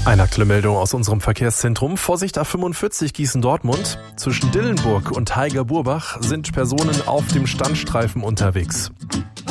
Eine aktuelle Meldung aus unserem Verkehrszentrum. Vorsicht A45 Gießen-Dortmund. Zwischen Dillenburg und Haiger-Burbach sind Personen auf dem Standstreifen unterwegs.